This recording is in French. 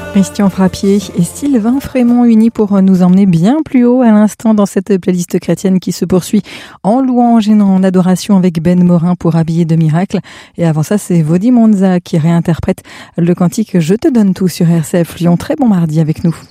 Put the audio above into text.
Christian Frappier et Sylvain Frémont unis pour nous emmener bien plus haut à l'instant dans cette playlist chrétienne qui se poursuit en louange et en adoration avec Ben Morin pour Habillé de miracle. Et avant ça, c'est Vaudi Monza qui réinterprète le cantique Je te donne tout sur RCF Lyon. Très bon mardi avec nous.